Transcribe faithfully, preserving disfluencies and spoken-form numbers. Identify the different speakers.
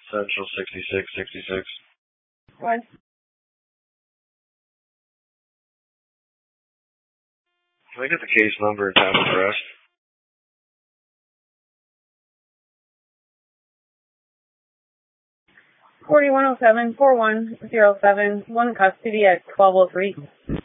Speaker 1: Central sixty-six sixty-six.
Speaker 2: What?
Speaker 1: Can I get the case number and time of arrest?
Speaker 2: forty-one oh seven, four one oh seven, one custody at twelve oh three.